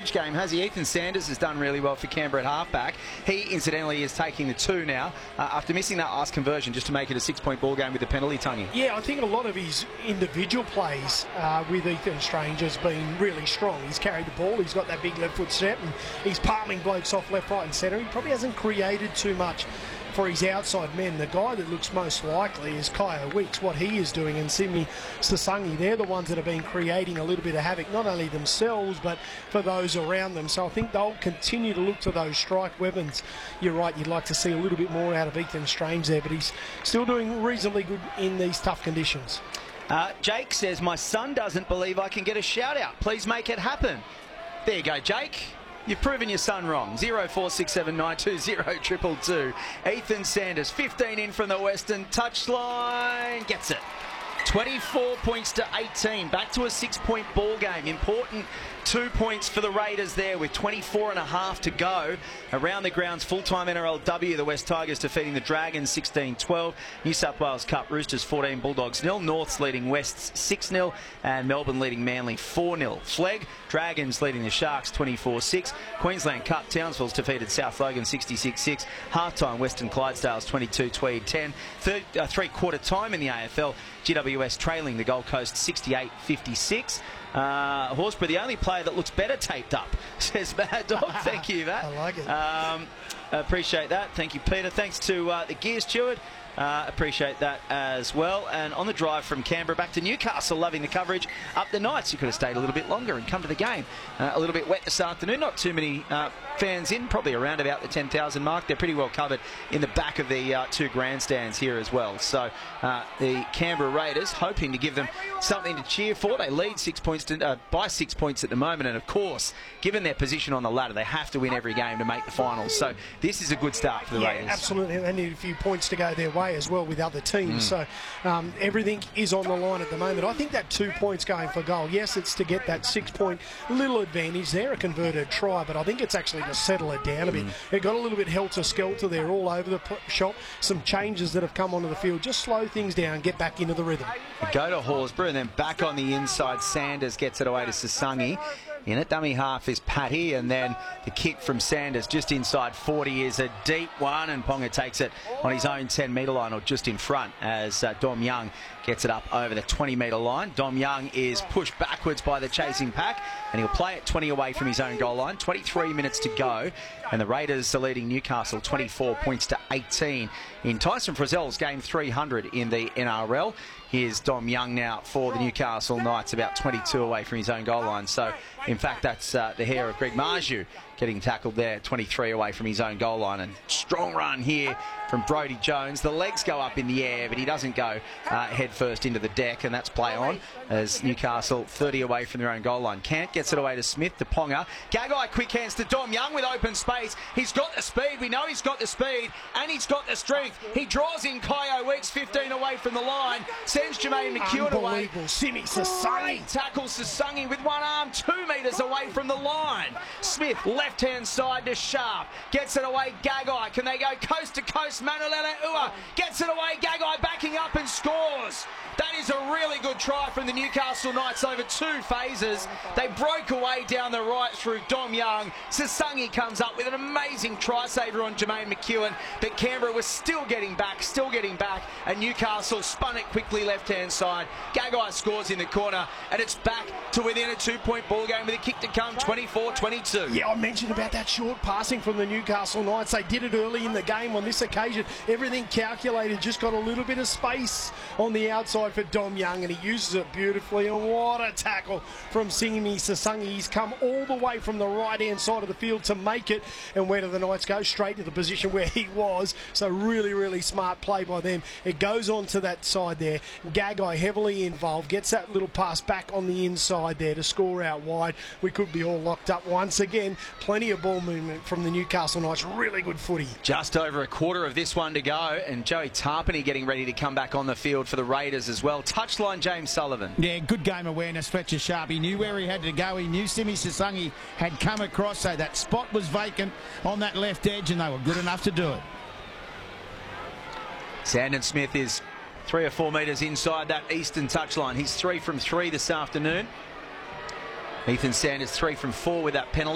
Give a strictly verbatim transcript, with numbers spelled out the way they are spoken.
match game, has he? Ethan Sanders has done really well for Canberra at halfback. He, incidentally, is taking the two now uh, after missing that last conversion just to make it a six-point ball game with the penalty, Tanya. Yeah, I think a lot of his individual plays uh, with Ethan Strange has been really strong. He's carried the ball, he's got that big left foot step, and he's palming blokes off left, right and centre. He probably hasn't created too much for his outside men. The guy that looks most likely is Kyo Weeks, what he is doing, and Simi Sasangi. They're the ones that have been creating a little bit of havoc, not only themselves, but for those around them. So I think they'll continue to look to those strike weapons. You're right, you'd like to see a little bit more out of Ethan Strange there, but he's still doing reasonably good in these tough conditions. Uh, Jake says, my son doesn't believe I can get a shout out. Please make it happen. There you go, Jake. You've proven your son wrong. zero four six seven nine two zero two two two. Ethan Sanders, fifteen in from the Western touchline. Gets it. twenty-four points to eighteen. Back to a six-point ball game. Important two points for the Raiders there with twenty-four and a half to go. Around the grounds, full-time N R L W, the West Tigers defeating the Dragons sixteen twelve. New South Wales Cup, Roosters fourteen, Bulldogs nil. Norths leading Wests six nil. And Melbourne leading Manly four nil. Flegg, Dragons leading the Sharks twenty-four six. Queensland Cup, Townsville's defeated South Logan sixty-six six. Half-time, Western Clydesdales twenty-two Tweed ten. Third, uh, three-quarter time in the A F L, G W S trailing the Gold Coast sixty-eight fifty-six. Uh, Horsburgh, the only player that looks better taped up, says Mad Dog. Thank you, Matt. I like it. Um, appreciate that. Thank you, Peter. Thanks to uh, the Gear Steward. Uh, appreciate that as well. And on the drive from Canberra back to Newcastle, loving the coverage up the Knights. You could have stayed a little bit longer and come to the game. Uh, a little bit wet this afternoon. Not too many uh, fans in, probably around about the ten thousand mark. They're pretty well covered in the back of the uh, two grandstands here as well. So uh, the Canberra Raiders hoping to give them something to cheer for. They lead six points to, uh, by six points at the moment. And of course, given their position on the ladder, they have to win every game to make the finals. So this is a good start for the yeah, Raiders. Absolutely. They need a few points to go their way as well with other teams. Mm. So um, everything is on the line at the moment. I think that two points going for goal, yes, it's to get that six-point little advantage there, a converted try, but I think it's actually to settle it down a bit. Mm. It got a little bit helter-skelter there all over the shop. Some changes that have come onto the field. Just slow things down, get back into the rhythm. Go to Horsburgh and then back on the inside. Sanders gets it away to Sasangi. In it, dummy half is Patty, and then the kick from Sanders just inside forty is a deep one, and Ponga takes it on his own ten metre line, or just in front, as uh, Dom Young gets it up over the twenty metre line. Dom Young is pushed backwards by the chasing pack, and he'll play it twenty away from his own goal line. twenty-three minutes to go, and the Raiders are leading Newcastle twenty-four points to eighteen in Tyson Frizzell's game three hundred in the N R L. Here's Dom Young now for the Newcastle Knights, about twenty-two away from his own goal line. So, in fact, that's uh, the hair of Greg Marju getting tackled there, twenty-three away from his own goal line. And strong run here from Brodie Jones. The legs go up in the air, but he doesn't go uh, head first into the deck, and that's play on as Newcastle thirty away from their own goal line. Kant gets it away to Smith, to Ponga. Gagai quick hands to Dom Young with open space. He's got the speed. We know he's got the speed, and he's got the strength. He draws in Kyo Weeks, fifteen away from the line. Sends Jermaine McEwen away. Simi Sasangi tackles Sasangi with one arm, two metres away from the line. Smith, left-hand side to Sharp. Gets it away, Gagai. Can they go coast to coast? Manolele Ua gets it away. Gagai backing up and scores. That is a really good try from the Newcastle Knights over two phases. They broke away down the right through Dom Young. Sasangi comes up with an amazing try saver on Jermaine McEwen, but Canberra was still getting back, still getting back, and Newcastle spun it quickly left-hand side. Gagai scores in the corner, and it's back to within a two-point ball game with a kick to come, twenty-four twenty-two. Yeah, I mentioned about that short passing from the Newcastle Knights. They did it early in the game on this occasion. Everything calculated, just got a little bit of space on the outside for Dom Young, and he uses it beautifully. And what a tackle from Simi Sasangi. He's come all the way from the right-hand side of the field to make it. And where do the Knights go? Straight to the position where he was. So really, really smart play by them. It goes on to that side there. Gagai heavily involved. Gets that little pass back on the inside there to score out wide. We could be all locked up once again. Plenty of ball movement from the Newcastle Knights. Really good footy. Just over a quarter of this one to go, and Joey Tarpany getting ready to come back on the field for the Raiders as well. Touchline, James Sullivan. Yeah, good game awareness, Fletcher Sharp. He knew where he had to go. He knew Simi Sasangi had come across, so that spot was vacant on that left edge, and they were good enough to do it. Sandon Smith is three or four metres inside that eastern touchline. He's three from three this afternoon. Ethan Sanders three from four with that penalty.